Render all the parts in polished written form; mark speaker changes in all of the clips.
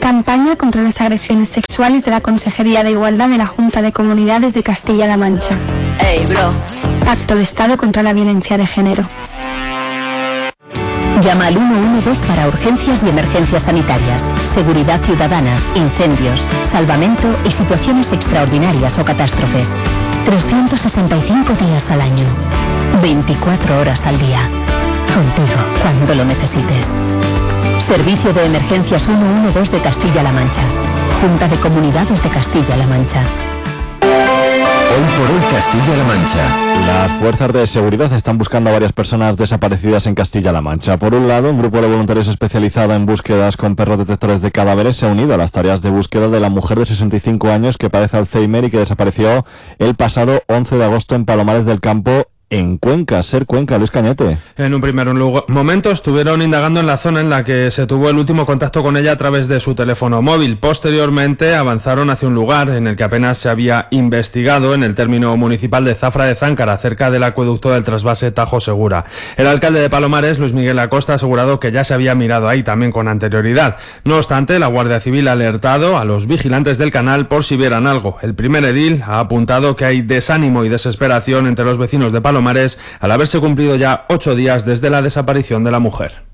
Speaker 1: Campaña contra las agresiones sexuales de la Consejería de Igualdad de la Junta de Comunidades de Castilla-La Mancha.
Speaker 2: Ey, bro.
Speaker 1: Pacto de Estado contra la violencia de género.
Speaker 3: Llama al 112 para urgencias y emergencias sanitarias, seguridad ciudadana, incendios, salvamento y situaciones extraordinarias o catástrofes. 365 días al año, 24 horas al día. Contigo cuando lo necesites. Servicio de Emergencias 112 de Castilla-La Mancha. Junta de Comunidades de Castilla-La Mancha.
Speaker 4: Hoy por hoy Castilla-La Mancha.
Speaker 5: Las fuerzas de seguridad están buscando a varias personas desaparecidas en Castilla-La Mancha. Por un lado, un grupo de voluntarios especializado en búsquedas con perros detectores de cadáveres se ha unido a las tareas de búsqueda de la mujer de 65 años que padece Alzheimer y que desapareció el pasado 11 de agosto en Palomares del Campo, en Cuenca. Ser Cuenca, Luis Cañete.
Speaker 6: En un primer momento estuvieron indagando en la zona en la que se tuvo el último contacto con ella a través de su teléfono móvil. Posteriormente avanzaron hacia un lugar en el que apenas se había investigado, en el término municipal de Zafra de Záncara, cerca del acueducto del trasvase Tajo Segura. El alcalde de Palomares, Luis Miguel Acosta, ha asegurado que ya se había mirado ahí también con anterioridad. No obstante, la Guardia Civil ha alertado a los vigilantes del canal por si vieran algo. El primer edil ha apuntado que hay desánimo y desesperación entre los vecinos de Palomares al haberse cumplido ya 8 días desde la desaparición de la mujer.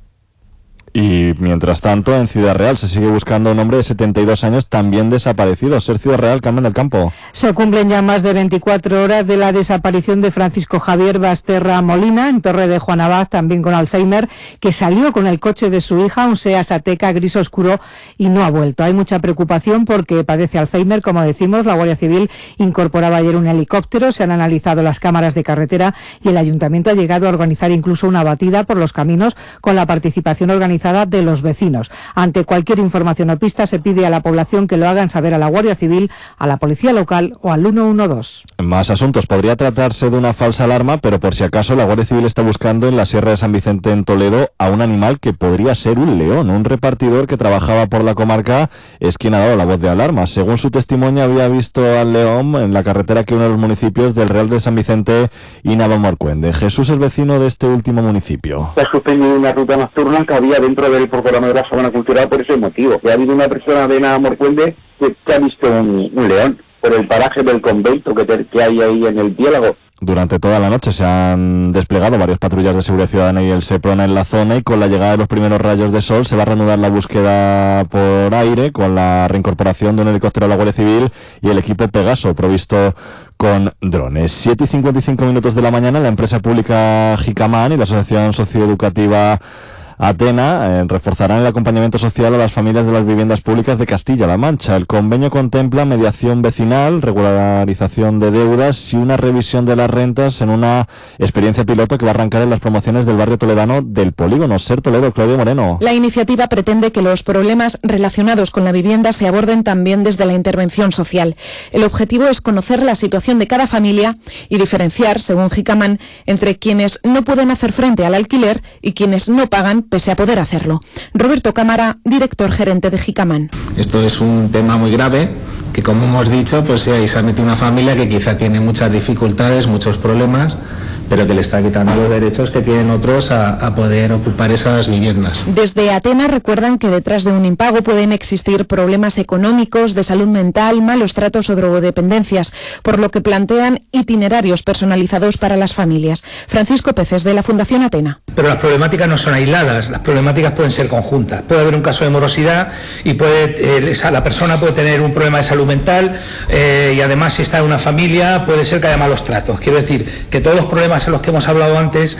Speaker 5: Y mientras tanto, en Ciudad Real se sigue buscando a un hombre de 72 años también desaparecido. Ser Ciudad Real, Carmen del Campo.
Speaker 7: Se cumplen ya más de 24 horas de la desaparición de Francisco Javier Basterra Molina, en Torre de Juan Abad, también con Alzheimer, que salió con el coche de su hija, un Seat Ateca gris oscuro, y no ha vuelto. Hay mucha preocupación porque padece Alzheimer, como decimos. La Guardia Civil incorporaba ayer un helicóptero, se han analizado las cámaras de carretera y el Ayuntamiento ha llegado a organizar incluso una batida por los caminos con la participación organizada de los vecinos. Ante cualquier información o pista se pide a la población que lo hagan saber a la Guardia Civil, a la Policía Local o al 112.
Speaker 5: Más asuntos. Podría tratarse de una falsa alarma, pero por si acaso la Guardia Civil está buscando en la Sierra de San Vicente, en Toledo, a un animal que podría ser un león. Un repartidor que trabajaba por la comarca es quien ha dado la voz de alarma. Según su testimonio, había visto al león en la carretera que une los municipios del Real de San Vicente y Navalmorzcuende. Jesús es vecino de este último municipio.
Speaker 8: Se ha suspendido una ruta nocturna que había dentro del programa de la Semana Cultural por ese motivo. Que ha habido una persona de Navalmorzcuende que ha visto un león por el paraje del convento que hay ahí en el Piélago.
Speaker 5: Durante toda la noche se han desplegado varias patrullas de seguridad ciudadana y el SEPRONA en la zona, y con la llegada de los primeros rayos de sol se va a reanudar la búsqueda por aire con la reincorporación de un helicóptero a la Guardia Civil y el equipo Pegaso provisto con drones. 7:55 de la mañana, la empresa pública Jicamán y la asociación socioeducativa Atena reforzarán el acompañamiento social a las familias de las viviendas públicas de Castilla-La Mancha. El convenio contempla mediación vecinal, regularización de deudas y una revisión de las rentas en una experiencia piloto que va a arrancar en las promociones del barrio toledano del Polígono. Ser Toledo, Claudio Moreno.
Speaker 9: La iniciativa pretende que los problemas relacionados con la vivienda se aborden también desde la intervención social. El objetivo es conocer la situación de cada familia y diferenciar, según Jicamán, entre quienes no pueden hacer frente al alquiler y quienes no pagan pese a poder hacerlo. Roberto Cámara, director gerente de Jicamán.
Speaker 10: Esto es un tema muy grave que, como hemos dicho, pues ahí se ha metido una familia que quizá tiene muchas dificultades, muchos problemas, pero que le está quitando los derechos que tienen otros a poder ocupar esas viviendas.
Speaker 9: Desde Atena recuerdan que detrás de un impago pueden existir problemas económicos, de salud mental, malos tratos o drogodependencias, por lo que plantean itinerarios personalizados para las familias. Francisco Peces, de la Fundación Atena.
Speaker 11: Pero las problemáticas no son aisladas, las problemáticas pueden ser conjuntas. Puede haber un caso de morosidad y la persona puede tener un problema de salud mental y además, si está en una familia, puede ser que haya malos tratos. Quiero decir que todos los problemas en los que hemos hablado antes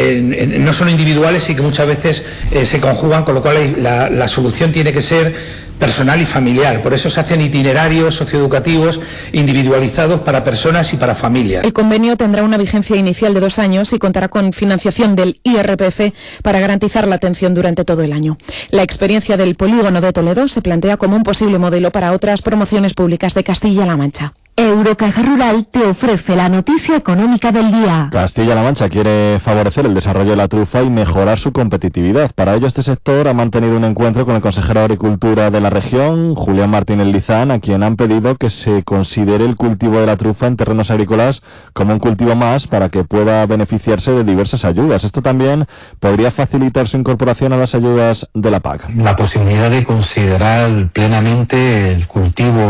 Speaker 11: no son individuales y que muchas veces se conjugan, con lo cual la solución tiene que ser personal y familiar. Por eso se hacen itinerarios socioeducativos individualizados para personas y para familias.
Speaker 9: El convenio tendrá una vigencia inicial de 2 años y contará con financiación del IRPF para garantizar la atención durante todo el año. La experiencia del Polígono de Toledo se plantea como un posible modelo para otras promociones públicas de Castilla-La Mancha.
Speaker 3: Eurocaja Rural te ofrece la noticia económica del día.
Speaker 5: Castilla-La Mancha quiere favorecer el desarrollo de la trufa y mejorar su competitividad. Para ello, este sector ha mantenido un encuentro con el consejero de Agricultura de la región, Julián Martínez Lizán, a quien han pedido que se considere el cultivo de la trufa en terrenos agrícolas como un cultivo más para que pueda beneficiarse de diversas ayudas. Esto también podría facilitar su incorporación a las ayudas de la PAC.
Speaker 2: La posibilidad de considerar plenamente el cultivo